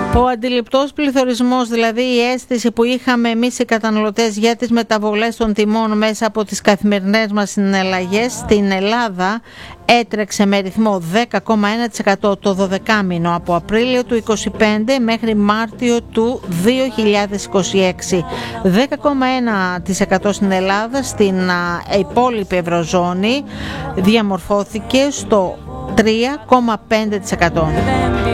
Ο αντιληπτός πληθωρισμός, δηλαδή η αίσθηση που είχαμε εμείς οι καταναλωτές για τις μεταβολές των τιμών μέσα από τις καθημερινές μας συναλλαγές στην Ελλάδα, έτρεξε με ρυθμό 10,1% το 12μηνο από Απρίλιο του 2025 μέχρι Μάρτιο του 2026. 10,1% στην Ελλάδα, στην υπόλοιπη Ευρωζώνη διαμορφώθηκε στο 3,5%.